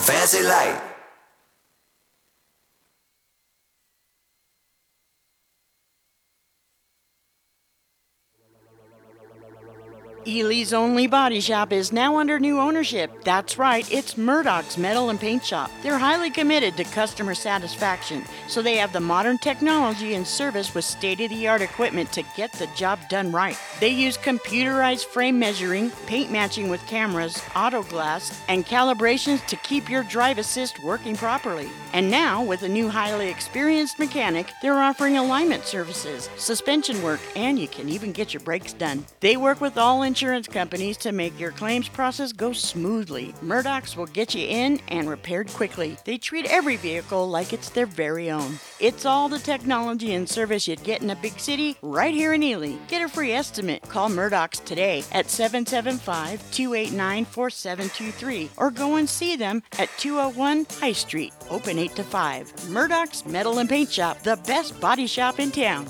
fancy light. Ely's only body shop is now under new ownership. That's right, it's Murdoch's Metal and Paint Shop. They're highly committed to customer satisfaction, so they have the modern technology and service with state-of-the-art equipment to get the job done right. They use computerized frame measuring, paint matching with cameras, auto glass, and calibrations to keep your drive assist working properly. And now, with a new highly experienced mechanic, they're offering alignment services, suspension work, and you can even get your brakes done. They work with all insurance companies to make your claims process go smoothly. Murdoch's will get you in and repaired quickly. They treat every vehicle like it's their very own. It's all the technology and service you'd get in a big city right here in Ely. Get a free estimate. Call Murdoch's today at 775-289-4723 or go and see them at 201 High Street, open 8 to 5. Murdoch's Metal and Paint Shop, the best body shop in town.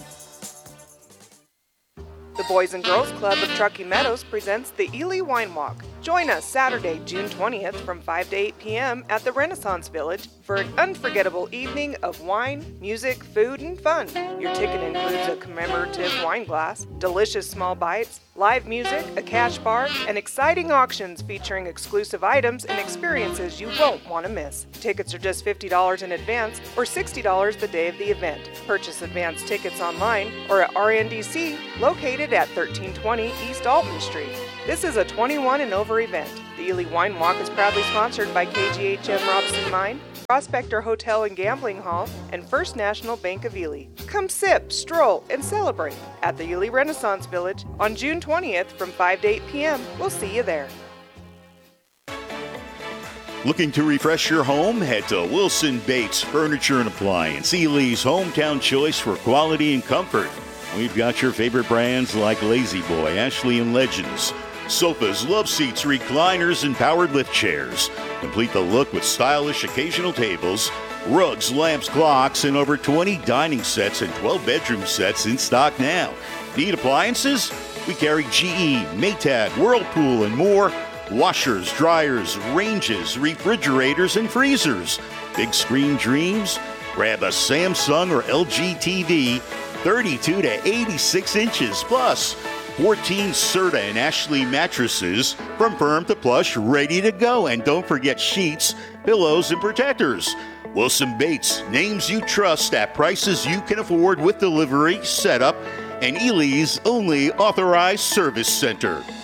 The Boys and Girls Club of Truckee Meadows presents the Ely Wine Walk. Join us Saturday, June 20th from 5 to 8 p.m. at the Renaissance Village for an unforgettable evening of wine, music, food, and fun. Your ticket includes a commemorative wine glass, delicious small bites, live music, a cash bar, and exciting auctions featuring exclusive items and experiences you won't want to miss. Tickets are just $50 in advance or $60 the day of the event. Purchase advance tickets online or at RNDC, located at 1320 East Alton Street. This is a 21 and over event. The Ely Wine Walk is proudly sponsored by KGHM Robson Mine, Prospector Hotel and Gambling Hall, and First National Bank of Ely. Come sip, stroll, and celebrate at the Ely Renaissance Village on June 20th from 5 to 8 p.m. We'll see you there. Looking to refresh your home? Head to Wilson Bates Furniture and Appliance, Ely's hometown choice for quality and comfort. We've got your favorite brands like Lazy Boy, Ashley and Legends, sofas, love seats, recliners, and powered lift chairs. Complete the look with stylish occasional tables, rugs, lamps, clocks, and over 20 dining sets and 12 bedroom sets in stock now. Need appliances? We carry GE, Maytag, Whirlpool, and more. Washers, dryers, ranges, refrigerators, and freezers. Big screen dreams? Grab a Samsung or LG TV, 32 to 86 inches, plus 14 Serta and Ashley mattresses from firm to plush, ready to go. And don't forget sheets, pillows, and protectors. Wilson Bates, names you trust at prices you can afford with delivery, setup, and Ely's only authorized service center.